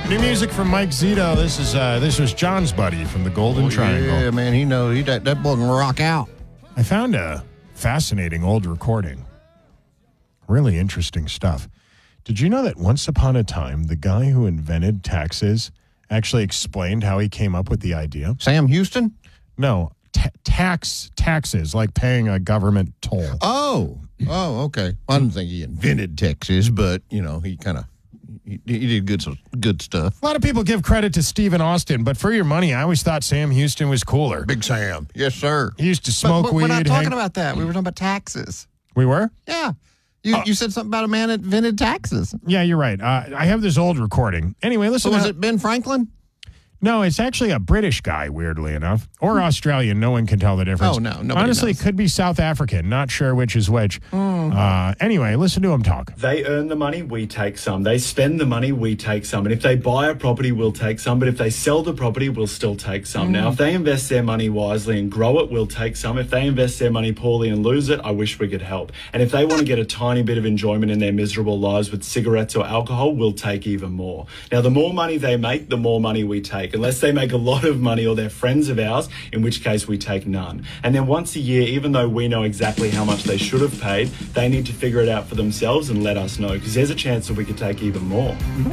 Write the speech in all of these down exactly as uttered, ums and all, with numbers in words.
New music from Mike Zito. This is uh, this was John's buddy from the Golden Oh, Triangle. Yeah, man, he knows he that, that boy can rock out. I found a fascinating old recording. Really interesting stuff. Did you know that once upon a time, the guy who invented taxes actually explained how he came up with the idea? Sam Houston? No, ta- tax taxes, like paying a government toll. Oh, oh, okay. Well, I don't think he invented Texas, but you know, he kind of he, he did good good stuff. A lot of people give credit to Stephen Austin, but for your money, I always thought Sam Houston was cooler. Big Sam, yes, sir. He used to smoke but, but weed. We're not talking hang- about that. We were talking about taxes. We were? Yeah. You, Oh. you said something about a man that invented taxes. Yeah, you're right. Uh, I have this old recording. Anyway, listen. So was to- it Ben Franklin? No, it's actually a British guy, weirdly enough, or Australian. No one can tell the difference. Oh, no, nobody Honestly, knows. could be South African. Not sure which is which. Uh, anyway, listen to him talk. They earn the money, we take some. They spend the money, we take some. And if they buy a property, we'll take some. But if they sell the property, we'll still take some. Now, if they invest their money wisely and grow it, we'll take some. If they invest their money poorly and lose it, I wish we could help. And if they want to get a tiny bit of enjoyment in their miserable lives with cigarettes or alcohol, we'll take even more. Now, the more money they make, the more money we take. Unless they make a lot of money or they're friends of ours, in which case we take none. And then once a year, even though we know exactly how much they should have paid, they need to figure it out for themselves and let us know, because there's a chance that we could take even more.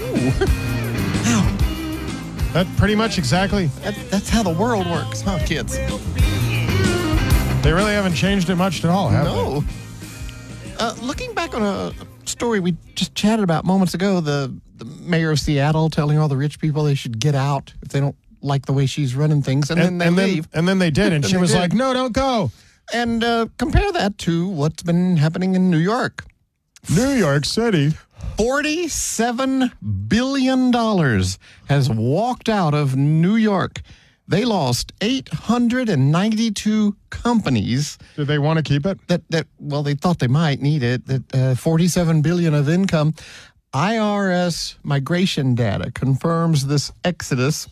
That pretty much exactly. That, that's how the world works, huh, kids? They really haven't changed it much at all, have they? No. Uh, looking back on a story we just chatted about moments ago, the, the mayor of Seattle telling all the rich people they should get out if they don't like the way she's running things, and, then they and leave. Then, and then they did, and And she they was did. like, no, don't go. And uh, compare that to what's been happening in New York. New York City. forty-seven billion dollars has walked out of New York. They lost eight hundred ninety-two companies Did they want to keep it? that, that well, they thought they might need it, that uh, forty-seven billion dollars of income. I R S migration data confirms this exodus.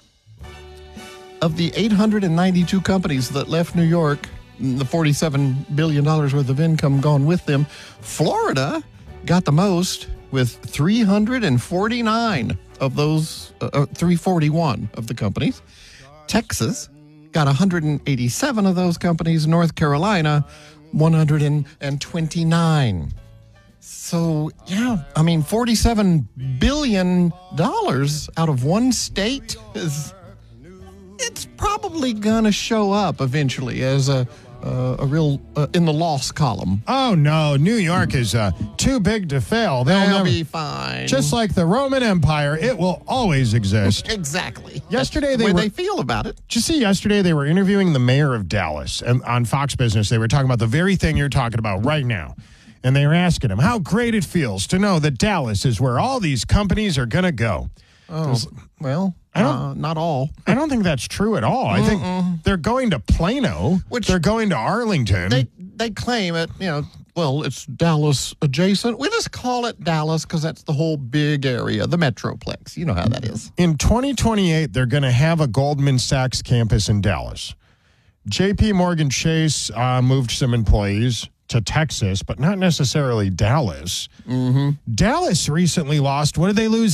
Of the eight hundred ninety-two companies that left New York, the forty-seven billion dollars worth of income gone with them, Florida got the most with three hundred forty-nine of those, uh, uh, three hundred forty-one of the companies. Texas got one hundred eighty-seven of those companies. North Carolina, one hundred twenty-nine. So, yeah, I mean, forty-seven billion dollars out of one state is... It's probably going to show up eventually as a uh, a real uh, in the loss column. Oh, no. New York is uh, too big to fail. They'll They'll never- be fine. Just like the Roman Empire, it will always exist. exactly. Yesterday That's they the way were- they feel about it. Did you see yesterday they were interviewing the mayor of Dallas, and on Fox Business they were talking about the very thing you're talking about right now. And they were asking him how great it feels to know that Dallas is where all these companies are going to go. Oh, well, I don't- uh, not all. I don't think that's true at all. I think they're going to Plano, Which- they're going to Arlington. They they claim it, you know, well, it's Dallas adjacent. We just call it Dallas because that's the whole big area, the Metroplex. You know how that is. In twenty twenty-eight, they're going to have a Goldman Sachs campus in Dallas. J P Morgan Chase uh, moved some employees to Texas, but not necessarily Dallas. Mm-hmm. Dallas recently lost, what did they lose?